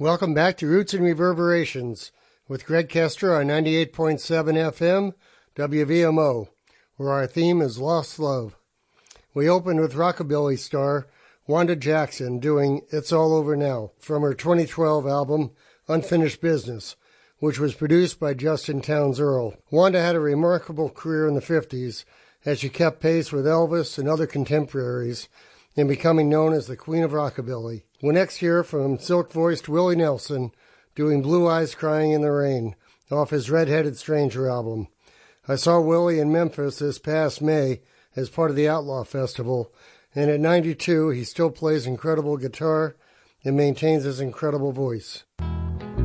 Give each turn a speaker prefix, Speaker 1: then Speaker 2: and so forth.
Speaker 1: Welcome back to Roots and Reverberations with Greg Kester on 98.7 FM WVMO, where our theme is Lost Love. We opened with rockabilly star Wanda Jackson doing It's All Over Now from her 2012 album Unfinished Business, which was produced by Justin Townes Earle. Wanda had a remarkable career in the 50s as she kept pace with Elvis and other contemporaries in becoming known as the Queen of Rockabilly. We'll next hear from silk-voiced Willie Nelson doing Blue Eyes Crying in the Rain off his Red-Headed Stranger album. I saw Willie in Memphis this past May as part of the Outlaw Festival, and at 92 he still plays incredible guitar and maintains his incredible voice.